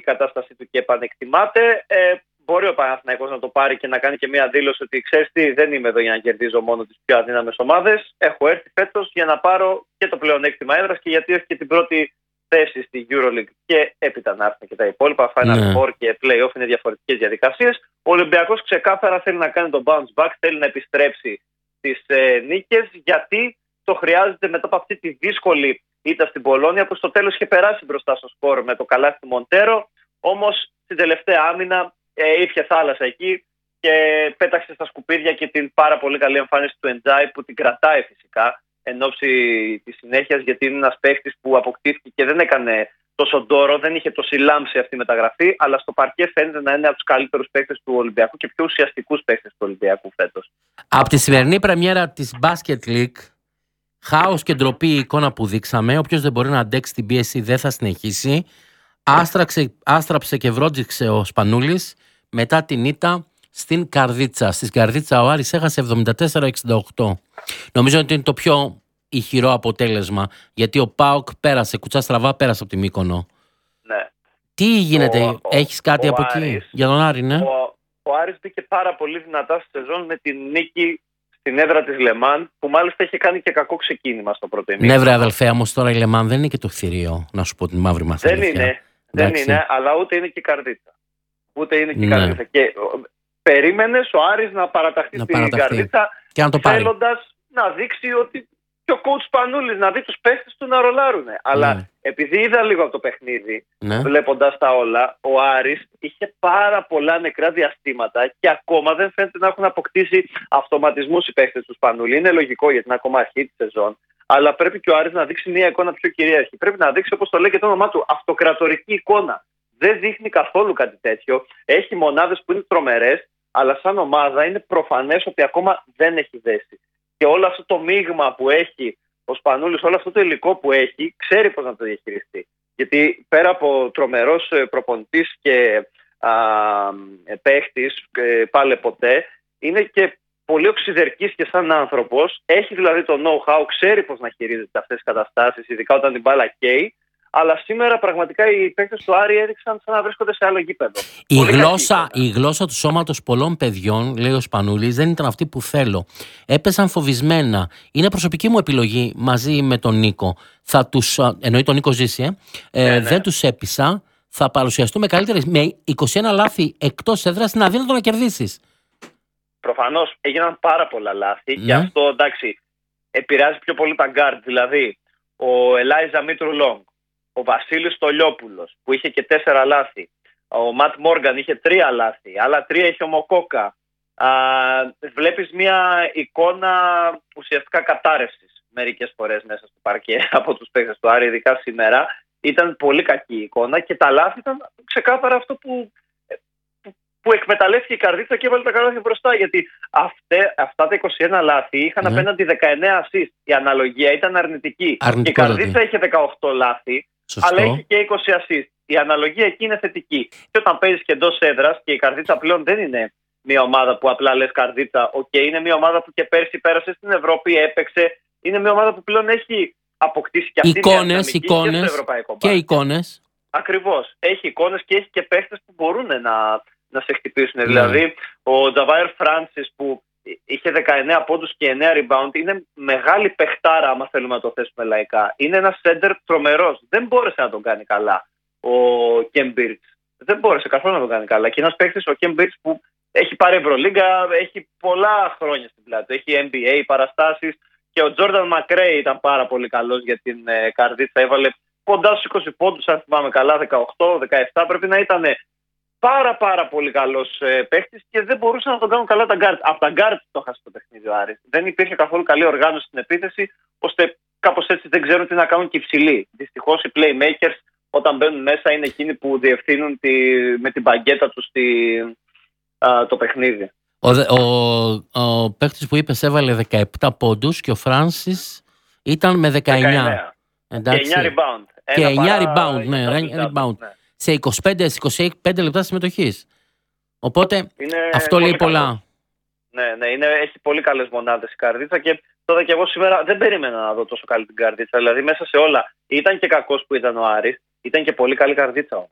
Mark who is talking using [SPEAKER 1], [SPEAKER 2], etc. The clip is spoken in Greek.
[SPEAKER 1] κατάστασή του και επανεκτιμάται. Μπορεί ο Παναθηναϊκός να το πάρει και να κάνει και μια δήλωση ότι ξέρεις τι, δεν είμαι εδώ για να κερδίζω μόνο τις πιο αδύναμες ομάδες. Έχω έρθει φέτος για να πάρω και το πλεονέκτημα έδρας και γιατί όχι και την πρώτη θέση στη EuroLeague και έπειτα να έρθουν και τα υπόλοιπα. Final Four και Play-off είναι διαφορετικές διαδικασίες. Ο Ολυμπιακός ξεκάθαρα θέλει να κάνει τον bounce back, θέλει να επιστρέψει στις νίκες, γιατί το χρειάζεται μετά από αυτή τη δύσκολη ήττα στην Πολόνια, που στο τέλος είχε περάσει μπροστά στο σκορ με το καλάθι του Μοντέρο. Όμως στην τελευταία άμυνα ήπια θάλασσα εκεί και πέταξε στα σκουπίδια και την πάρα πολύ καλή εμφάνιση του Εντζάι, που την κρατάει φυσικά εν ώψη της συνέχειας, γιατί είναι ένας παίχτης που αποκτήθηκε και δεν έκανε τόσο ντόρο, δεν είχε τόση λάμψη αυτή η μεταγραφή, αλλά στο παρκέ φαίνεται να είναι από τους καλύτερους παίχτες του Ολυμπιακού και πιο ουσιαστικούς παίχτες του Ολυμπιακού φέτος. Από
[SPEAKER 2] τη σημερινή πρεμιέρα της Basket League, χάος και ντροπή η εικόνα που δείξαμε. Όποιος δεν μπορεί να αντέξει την πίεση δεν θα συνεχίσει. Άστραψε και βρόντιξε ο Σπανούλης μετά την ήττα στην Καρδίτσα. Στην Καρδίτσα ο Άρης έχασε 74-68. Νομίζω ότι είναι το πιο ηχηρό αποτέλεσμα, γιατί ο ΠΑΟΚ πέρασε, κουτσά στραβά πέρασε από τη Μύκονο.
[SPEAKER 1] Ναι.
[SPEAKER 2] Τι γίνεται, έχεις κάτι από εκεί για τον Άρη, ναι?
[SPEAKER 1] Ο Άρης μπήκε πάρα πολύ δυνατά στη σεζόν με την νίκη στην έδρα της Λεμάν, που μάλιστα είχε κάνει και κακό ξεκίνημα στο πρώτο ημίχρονο.
[SPEAKER 2] Ναι, βρε αδελφέ, όμως τώρα η Λεμάν δεν είναι και το χθηρίο, να σου πω την μαύρη μας αλήθεια.
[SPEAKER 1] Δεν είναι, αλλά ούτε είναι και η Καρδίτσα. Ούτε είναι και η Καρδίτσα. Και περίμενες ο Άρης να παραταχθεί στην Καρδίτσα, θέλοντας να δείξει ότι και ο coach Σπανούλης να δει τους παίχτες του να ρολάρουνε. Αλλά επειδή είδα λίγο από το παιχνίδι, βλέποντας τα όλα, ο Άρης είχε πάρα πολλά νεκρά διαστήματα και ακόμα δεν φαίνεται να έχουν αποκτήσει αυτοματισμούς οι παίχτες του Σπανούλη. Είναι λογικό, γιατί είναι ακόμα αρχή της σεζόν. Αλλά πρέπει και ο Άρης να δείξει μια εικόνα πιο κυρίαρχη. Πρέπει να δείξει, όπως το λέει και το όνομά του, αυτοκρατορική εικόνα. Δεν δείχνει καθόλου κάτι τέτοιο. Έχει μονάδες που είναι τρομερές, αλλά σαν ομάδα είναι προφανές ότι ακόμα δεν έχει δέσει. Και όλο αυτό το μείγμα που έχει ο Σπανούλης, όλο αυτό το υλικό που έχει, ξέρει πώς να το διαχειριστεί. Γιατί πέρα από τρομερός προπονητής και παίχτης, πάλι ποτέ, είναι και πολύ οξυδερκής και σαν άνθρωπος. Έχει δηλαδή το know-how, ξέρει πώς να χειρίζεται αυτές τις καταστάσεις, ειδικά όταν την μπάλα καίει. Αλλά σήμερα πραγματικά οι παίκτες του Άρη έδειξαν σαν να βρίσκονται σε άλλο γήπεδο.
[SPEAKER 2] Η γλώσσα του σώματος πολλών παιδιών, λέει ο Σπανούλης, δεν ήταν αυτή που θέλω. Έπεσαν φοβισμένα. Είναι προσωπική μου επιλογή μαζί με τον Νίκο. Εννοεί τον Νίκο Ζήση, δεν τους έπεισα. Θα παρουσιαστούμε καλύτερες. Με 21 λάθη εκτός έδρας είναι αδύνατο να κερδίσεις.
[SPEAKER 1] Προφανώς έγιναν πάρα πολλά λάθη και αυτό, εντάξει, επηρεάζει πιο πολύ τα γκάρτ. Δηλαδή, ο Ελάιζα Μήτρου Λόγκ, ο Βασίλης Στολιόπουλος που είχε και 4 λάθη, ο Ματ Μόργαν είχε 3 λάθη, άλλα 3 είχε ο Μοκόκα. Βλέπεις μια εικόνα ουσιαστικά κατάρρευσης μερικές φορές μέσα στο παρκέ από τους παίκτες του Άρη, ειδικά σήμερα. Ήταν πολύ κακή η εικόνα και τα λάθη ήταν ξεκάθαρα αυτό που εκμεταλλεύτηκε η Καρδίτσα και έβαλε τα καλάθια μπροστά. Γιατί αυτά τα 21 λάθη είχαν απέναντι 19 assist. Η αναλογία ήταν αρνητική. Και η Καρδίτσα είχε 18 λάθη, αλλά είχε και 20 assist. Η αναλογία εκεί είναι θετική. Και όταν παίζεις και εντός έδρας, και η Καρδίτσα πλέον δεν είναι μια ομάδα που απλά λες Καρδίτσα, είναι μια ομάδα που και πέρσι πέρασε στην Ευρώπη, έπαιξε. Είναι μια ομάδα που πλέον έχει αποκτήσει και αυτή μια δυναμική και στο ευρωπαϊκό
[SPEAKER 2] και εικόνες.
[SPEAKER 1] Ακριβώς. Έχει εικόνες και έχει και παίχτες που μπορούν να σε χτυπήσουν. Δηλαδή, ο Τζαβάιρ Φράνσις που είχε 19 πόντους και 9 rebound είναι μεγάλη παιχτάρα, άμα θέλουμε να το θέσουμε λαϊκά. Είναι ένας center τρομερός. Δεν μπόρεσε να τον κάνει καλά ο Κέμπιρτς. Δεν μπόρεσε καθόλου να τον κάνει καλά. Και ένας παίχτης, ο Κέμπιρτς, που έχει πάρει Ευρωλίγκα, έχει πολλά χρόνια στην πλάτη. Έχει NBA παραστάσεις. Και ο Τζόρνταν Μακρέι ήταν πάρα πολύ καλός για την Καρδίτσα. Έβαλε κοντά στους 20 πόντους, αν θυμάμαι καλά, 18-17. Πρέπει να ήταν πάρα πολύ καλός παίχτης και δεν μπορούσαν να τον κάνουν καλά τα γκάρτ. Από τα γκάρτ το χάσει το παιχνίδι ο Άρης. Δεν υπήρχε καθόλου καλή οργάνωση στην επίθεση, ώστε κάπως έτσι δεν ξέρουν τι να κάνουν και οι ψηλοί. Δυστυχώς οι playmakers όταν μπαίνουν μέσα είναι εκείνοι που διευθύνουν με την μπαγκέτα τους το παιχνίδι.
[SPEAKER 2] Ο παίκτης που είπες έβαλε 17 πόντους και ο Φράνσις ήταν με 19.
[SPEAKER 1] Και 9 rebound.
[SPEAKER 2] Και 9 rebound, rebound. Σε 25 λεπτά συμμετοχής. Οπότε αυτό λέει πολλά.
[SPEAKER 1] Ναι, έχει πολύ καλές μονάδες η Καρδίτσα και τώρα και εγώ σήμερα δεν περίμενα να δω τόσο καλή την Καρδίτσα. Δηλαδή μέσα σε όλα ήταν και κακός που ήταν ο Άρης, ήταν και πολύ καλή Καρδίτσα.